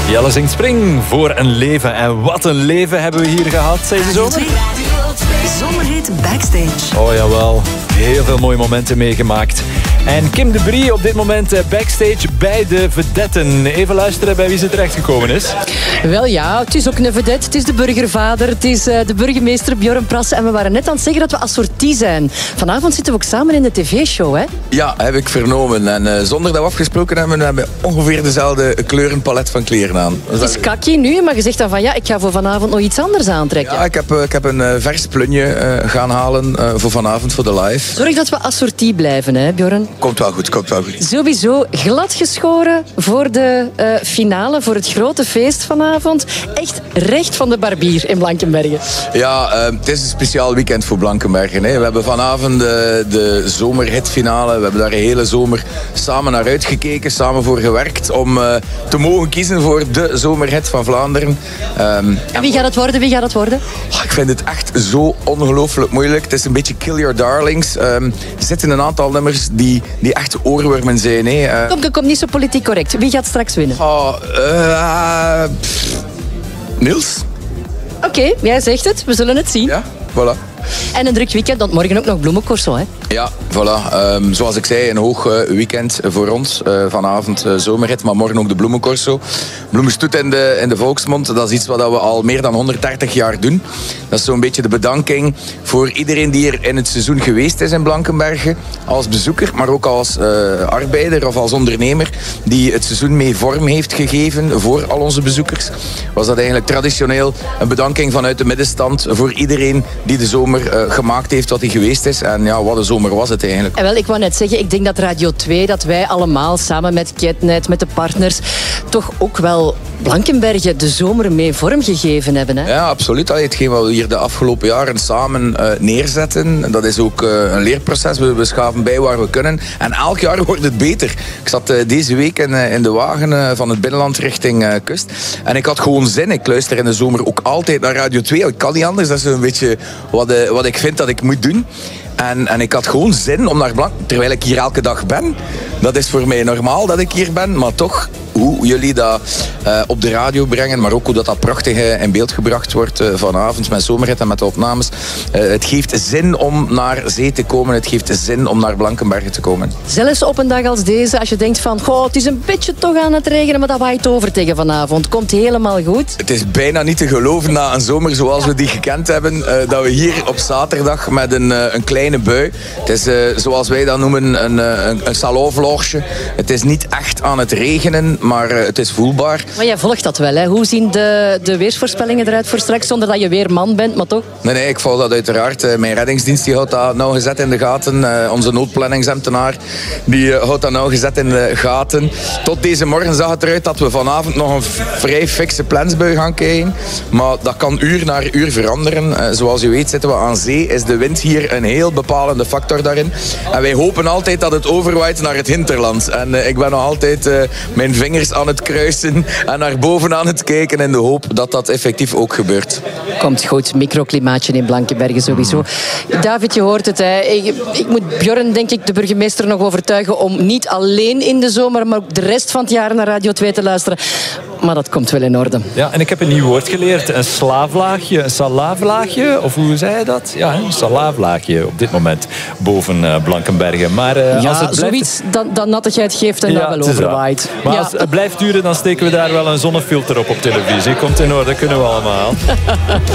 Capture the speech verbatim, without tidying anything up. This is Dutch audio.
Jelle zingt Spring voor een leven. En wat een leven hebben we hier gehad deze zomer. Zomerhit Backstage. Oh jawel, heel veel mooie momenten meegemaakt. En Kim de Brie op dit moment backstage bij de vedetten. Even luisteren bij wie ze terechtgekomen is. Wel ja, het is ook een vedette. Het is de burgervader. Het is uh, de burgemeester Björn Prasse. En we waren net aan het zeggen dat we assortie zijn. Vanavond zitten we ook samen in de tv-show, hè? Ja, heb ik vernomen. En uh, zonder dat we afgesproken hebben, hebben we ongeveer dezelfde kleurenpalet van kleren aan. Het is kakkie nu, maar je zegt dan van ja, ik ga voor vanavond nog iets anders aantrekken. Ja, ik heb, uh, ik heb een uh, vers plunje uh, gaan halen uh, voor vanavond, voor de live. Zorg dat we assortie blijven, hè, Björn? Komt wel goed, komt wel goed. Sowieso glad geschoren voor de uh, finale, voor het grote feest vanavond. Echt recht van de barbier in Blankenbergen. Ja, uh, het is een speciaal weekend voor Blankenbergen. Hè. We hebben vanavond de, de zomerhitfinale. We hebben daar een hele zomer samen naar uitgekeken, samen voor gewerkt om uh, te mogen kiezen voor de zomerhit van Vlaanderen. Um, en wie gaat het worden? Wie gaat het worden? Oh, ik vind het echt zo ongelooflijk moeilijk. Het is een beetje kill your darlings. Um, er zitten een aantal nummers die, die echt oorwormen zijn. Hè. Uh, kom, kom niet zo politiek correct. Wie gaat straks winnen? Oh, uh, pff, Niels. Oké, okay, jij zegt het. We zullen het zien. Ja, voilà. En een druk weekend, want morgen ook nog Bloemencorso, hè? Ja, voilà. Um, zoals ik zei, een hoog uh, weekend voor ons. Uh, vanavond uh, zomerrit, maar morgen ook de Bloemencorso. Bloemenstoet in de, in de volksmond, dat is iets wat we al meer dan honderddertig jaar doen. Dat is zo'n beetje de bedanking voor iedereen die er in het seizoen geweest is in Blankenbergen. Als bezoeker, maar ook als uh, arbeider of als ondernemer die het seizoen mee vorm heeft gegeven voor al onze bezoekers. Was dat eigenlijk traditioneel een bedanking vanuit de middenstand voor iedereen die de zomer Uh, gemaakt heeft wat hij geweest is. En ja, wat een zomer was het eigenlijk. En wel, ik wou net zeggen, ik denk dat Radio twee, dat wij allemaal samen met Ketnet, met de partners, toch ook wel Blankenbergen de zomer mee vormgegeven hebben. Hè? Ja, absoluut. Allee, hetgeen wat we hier de afgelopen jaren samen uh, neerzetten, dat is ook uh, een leerproces. We, we schaven bij waar we kunnen. En elk jaar wordt het beter. Ik zat uh, deze week in, uh, in de wagen uh, van het binnenland richting uh, kust. En ik had gewoon zin. Ik luister in de zomer ook altijd naar Radio twee. Ik kan niet anders. Dat is een beetje wat, uh, wat ik vind dat ik moet doen. En, en ik had gewoon zin om naar Blank... Terwijl ik hier elke dag ben. Dat is voor mij normaal dat ik hier ben. Maar toch, hoe jullie dat uh, op de radio brengen, maar ook hoe dat, dat prachtig uh, in beeld gebracht wordt uh, vanavond met zomerrit en met de opnames. Uh, het geeft zin om naar zee te komen. Het geeft zin om naar Blankenbergen te komen. Zelfs op een dag als deze, als je denkt van, goh, het is een beetje toch aan het regenen, maar dat waait over tegen vanavond. Komt helemaal goed. Het is bijna niet te geloven na een zomer zoals we die gekend hebben, uh, dat we hier op zaterdag met een, uh, een kleine bui. Het is, uh, zoals wij dat noemen, een, een, een salonvlogsje. Het is niet echt aan het regenen, maar uh, het is voelbaar. Maar jij volgt dat wel, hè? Hoe zien de, de weersvoorspellingen eruit voor straks, zonder dat je weer man bent, maar toch? Nee, nee, ik volg dat uiteraard. Uh, mijn reddingsdienst die houdt dat nauwgezet in de gaten. Uh, onze noodplanningsambtenaar die uh, houdt dat nauwgezet in de gaten. Tot deze morgen zag het eruit dat we vanavond nog een vrij fikse plensbui gaan krijgen. Maar dat kan uur naar uur veranderen. Uh, zoals u weet zitten we aan zee. Is de wind hier een heel bepalende factor daarin. En wij hopen altijd dat het overwaait naar het hinterland. En uh, ik ben nog altijd uh, mijn vingers aan het kruisen en naar boven aan het kijken in de hoop dat dat effectief ook gebeurt. Komt goed, microklimaatje in Blankenbergen sowieso. David, je hoort het. Hè. Ik, ik moet Björn, denk ik, de burgemeester nog overtuigen om niet alleen in de zomer, maar ook de rest van het jaar naar Radio twee te luisteren. Maar dat komt wel in orde. Ja, en ik heb een nieuw woord geleerd. Een slaaflaagje, een salaaflaagje. Of hoe zei je dat? Ja, een salaaflaagje op dit moment boven uh, Blankenbergen. Maar uh, ja, als het blijft... zoiets dat, dat nattigheid geeft en ja, dat wel overwaait. Maar ja. als het blijft duren, dan steken we daar wel een zonnefilter op op televisie. Komt in orde, dat kunnen we allemaal.